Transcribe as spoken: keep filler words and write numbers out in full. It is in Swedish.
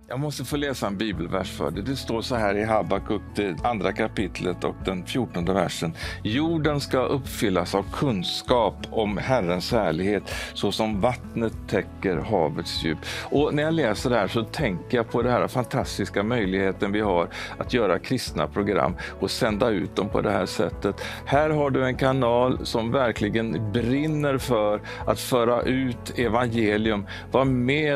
Jag måste få läsa en bibelvers för det. Det står så här i Habakuk, det andra kapitlet och den fjortonde versen. Jorden ska uppfyllas av kunskap om Herrens härlighet, så som vattnet täcker havets djup. Och när jag läser det här så tänker jag på den här fantastiska möjligheten vi har att göra kristna program och sända ut dem på det här sättet. Här har du en kanal som verkligen brinner för att föra ut evangelium. Var med